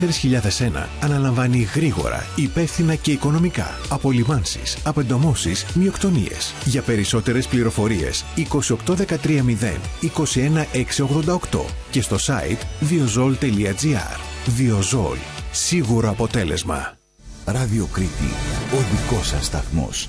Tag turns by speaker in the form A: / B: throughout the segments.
A: 2001 αναλαμβάνει γρήγορα, υπεύθυνα και οικονομικά απολυμάνσεις, απεντομώσεις, μειοκτονίες. Για περισσότερες πληροφορίες 28130 21688 και στο site viozol.gr. Viozol. Σίγουρο αποτέλεσμα.
B: Ράδιο Κρήτη. Ο δικός σας σταθμός.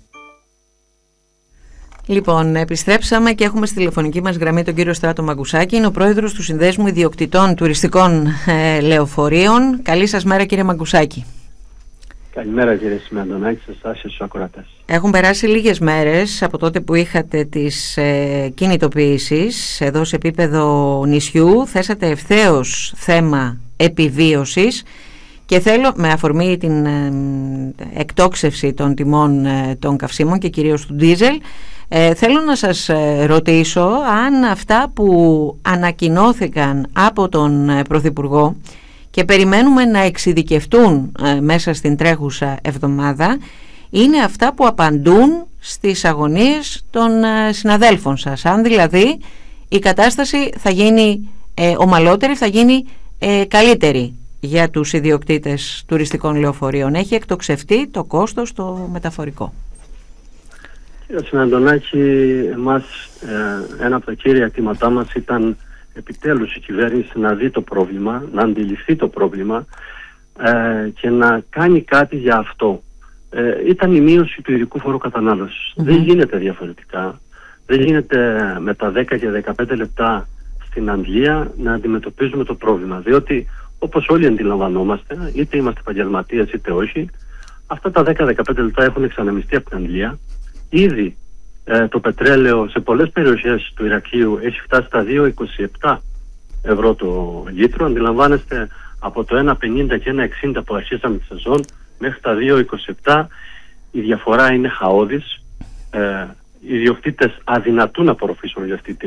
C: Λοιπόν, επιστρέψαμε και έχουμε στη τηλεφωνική μας γραμμή τον κύριο Στράτο Μαγκουσάκη. Είναι ο πρόεδρος του Συνδέσμου Ιδιοκτητών Τουριστικών Λεωφορείων. Καλή σας μέρα, κύριε Μαγκουσάκη.
D: Καλημέρα, κύριε Σημαντονάκη, σε εσάς και στους ακροατές.
C: Έχουν περάσει λίγες μέρες από τότε που είχατε τις κινητοποιήσεις εδώ σε επίπεδο νησιού. Θέσατε ευθέως θέμα επιβίωσης και θέλω, με αφορμή την εκτόξευση των τιμών των καυσίμων και κυρίως του ντίζελ, θέλω να σας ρωτήσω αν αυτά που ανακοινώθηκαν από τον Πρωθυπουργό και περιμένουμε να εξειδικευτούν μέσα στην τρέχουσα εβδομάδα είναι αυτά που απαντούν στις αγωνίες των συναδέλφων σας. Αν δηλαδή η κατάσταση θα γίνει ομαλότερη, θα γίνει καλύτερη για τους ιδιοκτήτες τουριστικών λεωφορείων. Έχει εκτοξευτεί το κόστος το μεταφορικό.
D: Κύριε Συναντονάκη, εμάς ένα από τα κύρια αιτήματά μας ήταν επιτέλους η κυβέρνηση να δει το πρόβλημα, να αντιληφθεί το πρόβλημα και να κάνει κάτι για αυτό. Ήταν η μείωση του ειδικού φόρου κατανάλωσης. Δεν γίνεται διαφορετικά. Δεν γίνεται με τα 10 και 15 λεπτά στην Αγγλία να αντιμετωπίζουμε το πρόβλημα. Διότι όπως όλοι αντιλαμβανόμαστε, είτε είμαστε επαγγελματίες είτε όχι, αυτά τα 10-15 λεπτά έχουν εξανεμιστεί από την Αγγλία. Ήδη το πετρέλαιο σε πολλές περιοχές του Ηρακλείου έχει φτάσει στα 2,27 ευρώ το λίτρο. Αντιλαμβάνεστε, από το 1,50 και 1,60 που αρχίσαμε τη σεζόν μέχρι τα 2,27 η διαφορά είναι χαόδης. Οι ιδιοκτήτες αδυνατούν να απορροφήσουν για αυτή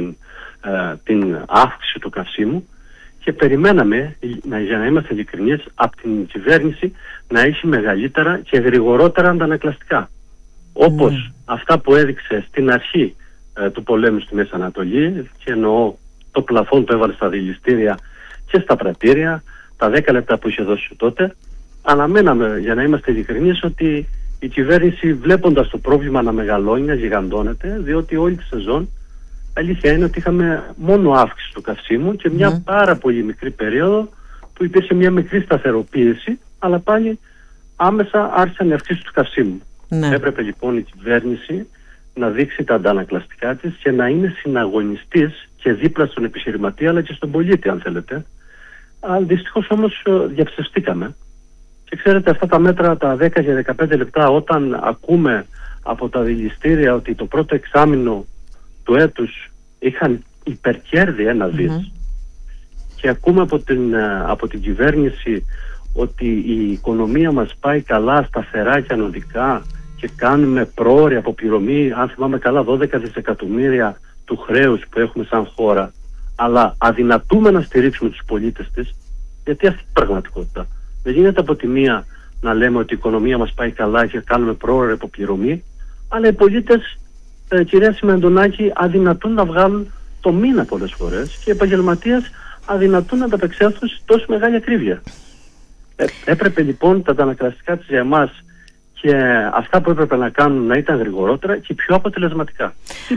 D: την αύξηση του καυσίμου και περιμέναμε, για να είμαστε ειλικρινείς, από την κυβέρνηση να έχει μεγαλύτερα και γρηγορότερα αντανακλαστικά. Όπως αυτά που έδειξε στην αρχή του πολέμου στη Μέση Ανατολή, και εννοώ το πλαφόν που έβαλε στα δηληστήρια και στα πρατήρια, τα 10 λεπτά που είχε δώσει τότε. Αναμέναμε, για να είμαστε ειλικρινείς, ότι η κυβέρνηση, βλέποντας το πρόβλημα να μεγαλώνει, να γιγαντώνεται, διότι όλη τη σεζόν αλήθεια είναι ότι είχαμε μόνο αύξηση του καυσίμου και μια πάρα πολύ μικρή περίοδο που υπήρχε μια μικρή σταθεροποίηση, αλλά πάλι άμεσα άρχισαν οι αυξήσεις του καυσίμου. Έπρεπε λοιπόν η κυβέρνηση να δείξει τα αντανακλαστικά της και να είναι συναγωνιστής και δίπλα στον επιχειρηματία αλλά και στον πολίτη, αν θέλετε. Αλλά δυστυχώς όμως διαψευστήκαμε. Και ξέρετε, αυτά τα μέτρα, τα 10 και 15 λεπτά, όταν ακούμε από τα δηληστήρια ότι το πρώτο εξάμηνο του έτους είχαν υπερκέρδη 1 δις και ακούμε από την κυβέρνηση ότι η οικονομία μας πάει καλά, σταθερά και ανωδικά και κάνουμε πρόωρη αποπληρωμή, αν θυμάμαι καλά, 12 δισεκατομμύρια του χρέους που έχουμε σαν χώρα, αλλά αδυνατούμε να στηρίξουμε τους πολίτες της, γιατί αυτή είναι η πραγματικότητα. Δεν γίνεται από τη μία να λέμε ότι η οικονομία μας πάει καλά και κάνουμε πρόωρη αποπληρωμή, αλλά οι πολίτες, κυρία Σημαντονάκη, αδυνατούν να βγάλουν το μήνα πολλές φορές και οι επαγγελματίες αδυνατούν να ανταπεξέλθουν σε τόσο μεγάλη ακρίβεια. Έπρεπε λοιπόν τα αντανακλαστικά της για εμάς και αυτά που έπρεπε να κάνουν να ήταν γρηγορότερα και πιο αποτελεσματικά.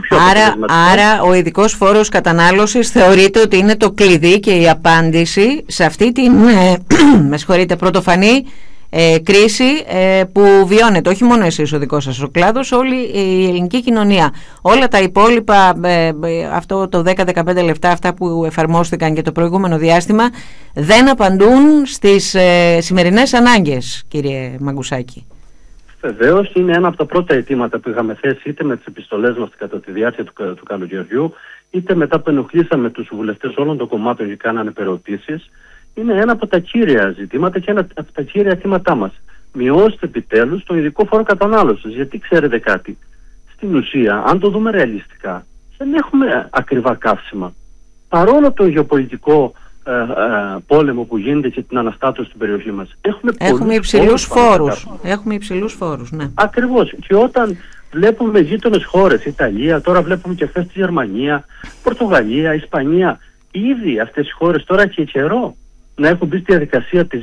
C: Άρα ο ειδικός φόρος κατανάλωσης θεωρείται ότι είναι το κλειδί και η απάντηση σε αυτή την με συγχωρείτε, πρωτοφανή κρίση που βιώνεται όχι μόνο εσείς ο δικός σας ο κλάδος, όλη η ελληνική κοινωνία. Όλα τα υπόλοιπα, αυτό το 10-15 λεπτά, αυτά που εφαρμόστηκαν και το προηγούμενο διάστημα, δεν απαντούν στις σημερινές ανάγκες, κύριε Μαγκουσάκη.
D: Βεβαίως, είναι ένα από τα πρώτα αιτήματα που είχαμε θέσει είτε με τις επιστολές μας κατά τη διάρκεια του καλοκαιριού, είτε μετά που ενοχλήσαμε τους βουλευτές όλων των κομμάτων και κάνανε ερωτήσεις. Είναι ένα από τα κύρια ζητήματα και ένα από τα κύρια αιτήματά μας. Μειώστε επιτέλους τον ειδικό φόρο κατανάλωσης. Γιατί ξέρετε κάτι, στην ουσία, αν το δούμε ρεαλιστικά, δεν έχουμε ακριβά καύσιμα. Παρόλο το γεωπολιτικό πόλεμο που γίνεται και την αναστάτωση στην περιοχή μας, έχουμε υψηλούς φόρους.
C: Έχουμε υψηλούς φόρους, ναι.
D: Ακριβώς. Και όταν βλέπουμε γείτονες χώρες, Ιταλία, τώρα βλέπουμε και χθες τη Γερμανία, Πορτογαλία, Ισπανία, ήδη αυτές οι χώρες τώρα και καιρό να έχω μπει στη διαδικασία της